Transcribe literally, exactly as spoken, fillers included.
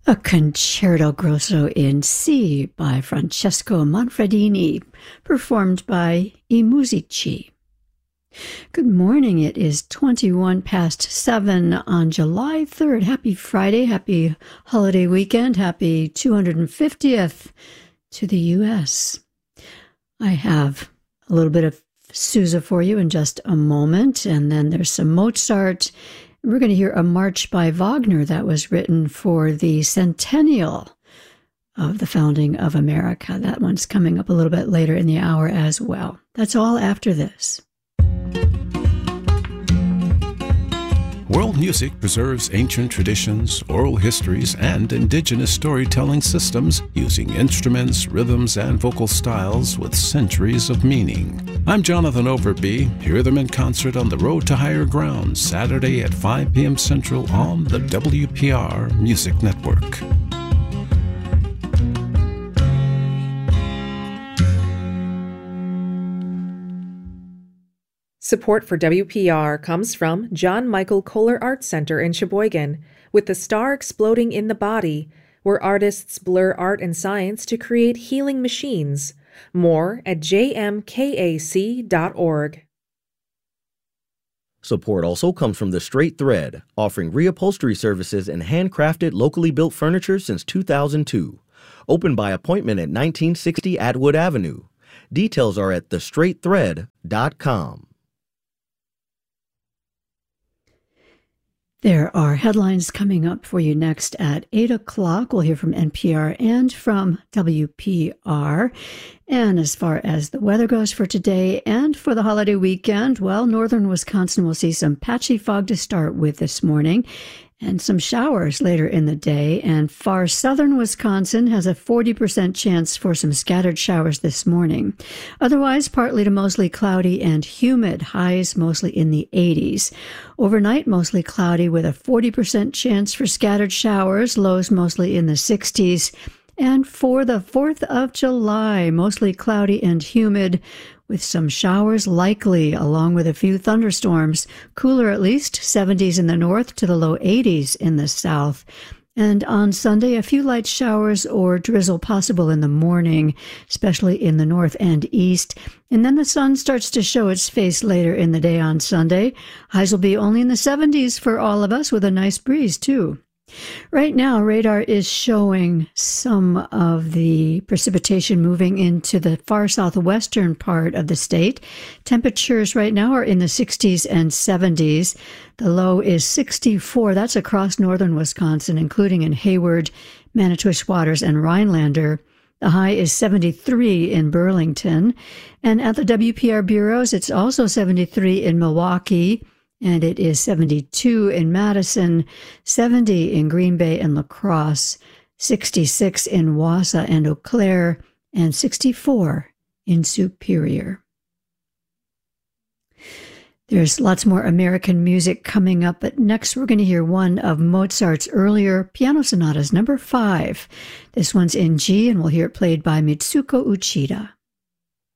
A Concerto Grosso in C by Francesco Manfredini, performed by I Musici. Good morning. It is twenty-one past seven on July third. Happy Friday. Happy holiday weekend. Happy two hundred fiftieth to the U S. I have a little bit of Sousa for you in just a moment, and then there's some Mozart. We're going to hear a march by Wagner that was written for the centennial of the founding of America. That one's coming up a little bit later in the hour as well. That's all after this. World music preserves ancient traditions, oral histories, and indigenous storytelling systems using instruments, rhythms, and vocal styles with centuries of meaning. I'm Jonathan Overby. Hear them in concert on the Road to Higher Ground, Saturday at five p.m. Central on the W P R Music Network. Support for W P R comes from John Michael Kohler Art Center in Sheboygan, with the star exploding in the body, where artists blur art and science to create healing machines. More at j m k a c dot org. Support also comes from The Straight Thread, offering reupholstery services and handcrafted, locally built furniture since two thousand two. Open by appointment at nineteen sixty Atwood Avenue. Details are at the straight thread dot com. There are headlines coming up for you next at eight o'clock. We'll hear from N P R and from W P R. And as far as the weather goes for today and for the holiday weekend, well, northern Wisconsin will see some patchy fog to start with this morning and some showers later in the day. And far southern Wisconsin has a forty percent chance for some scattered showers this morning. Otherwise, partly to mostly cloudy and humid, highs mostly in the eighties. Overnight, mostly cloudy with a forty percent chance for scattered showers, lows mostly in the sixties. And for the fourth of July, mostly cloudy and humid, with some showers likely, along with a few thunderstorms. Cooler at least, seventies in the north to the low eighties in the south. And on Sunday, a few light showers or drizzle possible in the morning, especially in the north and east. And then the sun starts to show its face later in the day on Sunday. Highs will be only in the seventies for all of us, with a nice breeze, too. Right now, radar is showing some of the precipitation moving into the far southwestern part of the state. Temperatures right now are in the sixties and seventies. The low is sixty-four. That's across northern Wisconsin, including in Hayward, Manitowish Waters, and Rhinelander. The high is seventy-three in Burlington. And at the W P R bureaus, it's also seventy-three in Milwaukee, and it is seventy-two in Madison, seventy in Green Bay and La Crosse, sixty-six in Wausau and Eau Claire, and sixty-four in Superior. There's lots more American music coming up, but next we're going to hear one of Mozart's earlier piano sonatas, number five. This one's in G, and we'll hear it played by Mitsuko Uchida.